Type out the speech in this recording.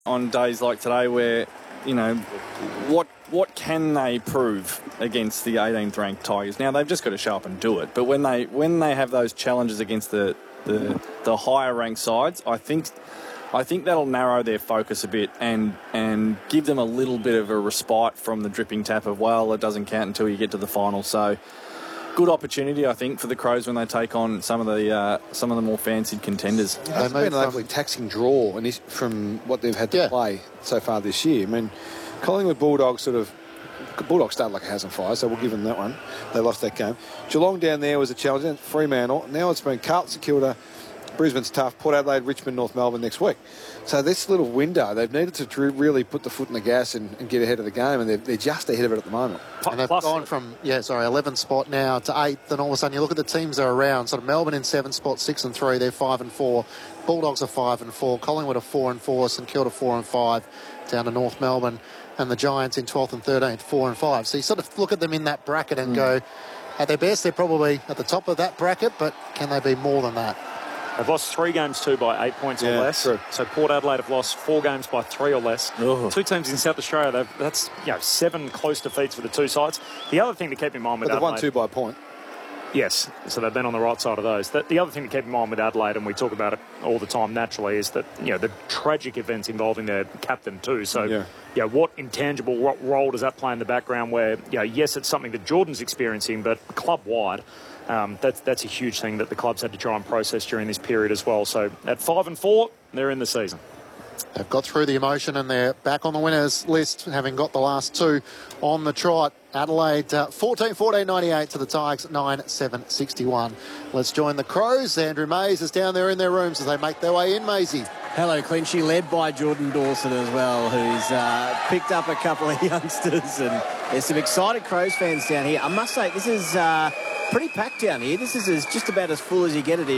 on days like today where, you know, what can they prove against the 18th ranked Tigers? Now they've just got to show up and do it. But when they have those challenges against the higher ranked sides, I think that'll narrow their focus a bit and give them a little bit of a respite from the dripping tap of, well, it doesn't count until you get to the final. So good opportunity, I think, for the Crows when they take on some of the more fancied contenders. It's been an overly taxing draw from what they've had to play so far this year. I mean, Collingwood Bulldogs started like a house on fire, so we'll give them that one. They lost that game. Geelong down there was a challenge. Then Fremantle. Now it's been Carlton, St Kilda, Brisbane's tough, Port Adelaide, Richmond, North Melbourne next week. So this little window, they've needed to really put the foot in the gas and get ahead of the game, and they're just ahead of it at the moment. And they've gone from 11th spot now to 8th, and all of a sudden you look at the teams that are around. Sort of Melbourne in 7th spot, 6 and 3, they're 5 and 4. Bulldogs are 5 and 4. Collingwood are 4 and 4. St Kilda 4 and 5. Down to North Melbourne, and the Giants in 12th and 13th, 4 and 5. So you sort of look at them in that bracket and go, at their best, they're probably at the top of that bracket, but can they be more than that? They've lost 3 games too by 8 points or less. True. So Port Adelaide have lost 4 games by 3 or less. Ugh. 2 teams in South Australia, that's 7 close defeats for the 2 sides. The other thing to keep in mind with Adelaide... But they've won 2 by a point. Yes, so they've been on the right side of those. The other thing to keep in mind with Adelaide, and we talk about it all the time naturally, is that the tragic events involving their captain too. So, what intangible role does that play in the background? Where yes, it's something that Jordan's experiencing, but club wide, that's a huge thing that the club's had to try and process during this period as well. So at 5 and 4, they're in the season. They've got through the emotion and they're back on the winners list, having got the last 2 on the trot. Adelaide 14-98 to the Tigers, 9-7-61. Let's join the Crows. Andrew Mays is down there in their rooms as they make their way in, Maisie. Hello, Clinchy, led by Jordan Dawson as well, who's picked up a couple of youngsters, and there's some excited Crows fans down here. I must say, this is pretty packed down here. This is just about as full as you get it